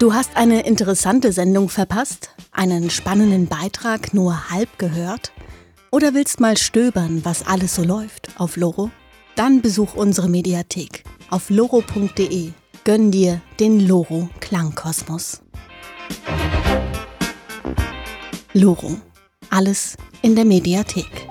Du hast eine interessante Sendung verpasst? Einen spannenden Beitrag nur halb gehört? Oder willst mal stöbern, was alles so läuft auf Loro? Dann besuch unsere Mediathek auf loro.de. Gönn dir den Loro Klangkosmos. Loro. Alles in der Mediathek.